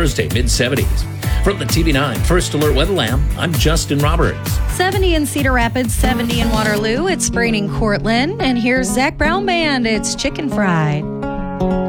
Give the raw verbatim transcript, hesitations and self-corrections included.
Thursday, mid seventies. From the T V nine First Alert Weather Lab, I'm Justin Roberts. seventy in Cedar Rapids, seventy in Waterloo. It's raining Cortland. And here's Zach Brown Band. It's Chicken Fried.